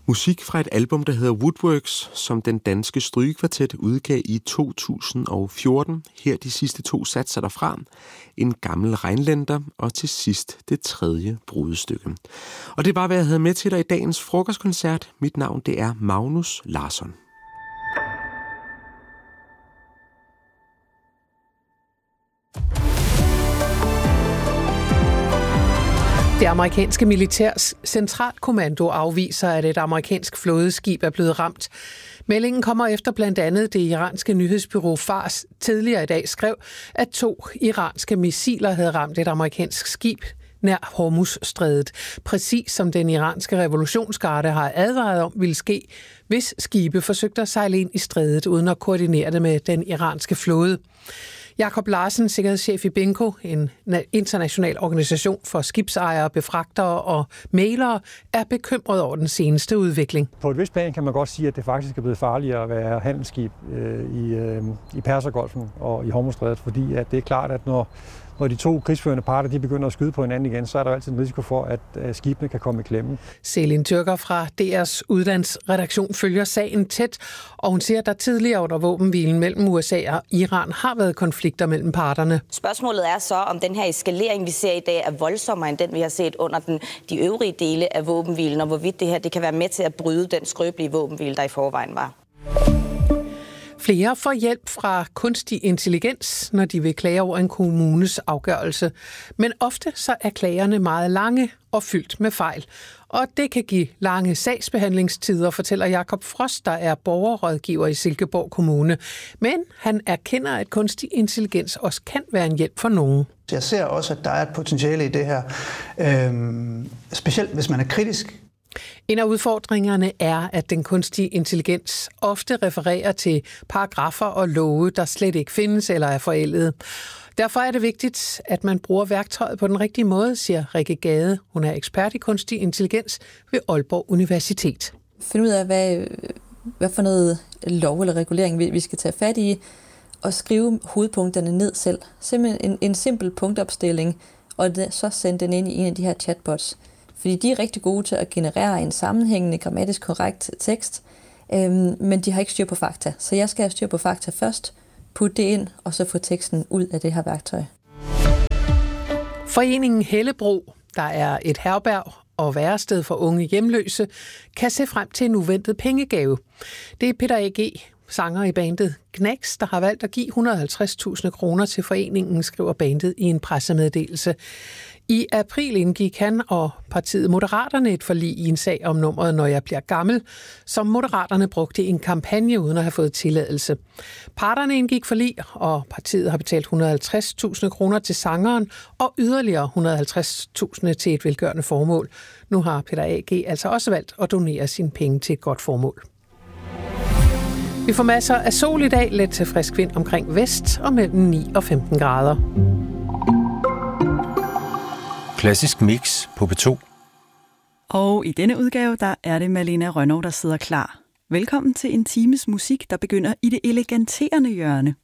Musik fra et album, der hedder Woodworks, som den danske strygekvartet udgav i 2014. Her de sidste 2 satser derfra. En gammel regnlænder og til sidst det 3. brudestykke. Og det var, hvad jeg havde med til dig i dagens frokostkoncert. Mit navn, det er Magnus Larsson. Det amerikanske militærs centralkommando afviser, at et amerikansk flådeskib er blevet ramt. Meldingen kommer efter blandt andet det iranske nyhedsbureau Fars tidligere i dag skrev, at 2 iranske missiler havde ramt et amerikansk skib nær Hormuzstrædet, præcis som den iranske revolutionsgarde har advaret om ville ske, hvis skibe forsøgte at sejle ind i strædet uden at koordinere det med den iranske flåde. Jakob Larsen, sikkerhedschef i BINCO, en international organisation for skibsejere, befragtere og mælere, er bekymret over den seneste udvikling. På et vist plan kan man godt sige, at det faktisk er blevet farligere at være handelsskib i Persergolfen og i Hormuzstrædet, fordi at det er klart, at når de 2 krigsførende parter de begynder at skyde på hinanden igen, så er der altid en risiko for, at skibene kan komme i klemme. Selin Tyrker fra DR's udlandsredaktion følger sagen tæt, og hun siger, at der tidligere under våbenhvilen mellem USA og Iran har været konflikter mellem parterne. Spørgsmålet er så, om den her eskalering, vi ser i dag, er voldsommere end den, vi har set under de øvrige dele af våbenhvilen, og hvorvidt det her det kan være med til at bryde den skrøbelige våbenhvile, der i forvejen var. Flere får hjælp fra kunstig intelligens, når de vil klage over en kommunes afgørelse. Men ofte så er klagerne meget lange og fyldt med fejl. Og det kan give lange sagsbehandlingstider, fortæller Jakob Frost, der er borgerrådgiver i Silkeborg Kommune. Men han erkender, at kunstig intelligens også kan være en hjælp for nogen. Jeg ser også, at der er et potentiale i det her, specielt hvis man er kritisk. En af udfordringerne er, at den kunstige intelligens ofte refererer til paragraffer og love, der slet ikke findes eller er forældede. Derfor er det vigtigt, at man bruger værktøjet på den rigtige måde, siger Rikke Gade. Hun er ekspert i kunstig intelligens ved Aalborg Universitet. Find ud af, hvad for noget lov eller regulering vi skal tage fat i, og skrive hovedpunkterne ned selv. Simpelthen en simpel punktopstilling, og så sende den ind i en af de her chatbots. Fordi de er rigtig gode til at generere en sammenhængende, grammatisk korrekt tekst, men de har ikke styr på fakta. Så jeg skal have styr på fakta først, putte det ind, og så få teksten ud af det her værktøj. Foreningen Hellebro, der er et herberg og værested for unge hjemløse, kan se frem til en uventet pengegave. Det er Peter A.G., sanger i bandet Knacks, der har valgt at give 150.000 kroner til foreningen, skriver bandet i en pressemeddelelse. I april indgik han og partiet Moderaterne et forlig i en sag om nummeret Når jeg bliver gammel, som Moderaterne brugte i en kampagne uden at have fået tilladelse. Parterne indgik forlig, og partiet har betalt 150.000 kroner til sangeren og yderligere 150.000 til et velgørende formål. Nu har Peter A.G. altså også valgt at donere sine penge til et godt formål. Vi får masser af sol i dag, let til frisk vind omkring vest og mellem 9 og 15 grader. Klassisk mix på P2. Og i denne udgave, der er det Malena Rønnow, der sidder klar. Velkommen til en times musik, der begynder i det eleganterende hjørne.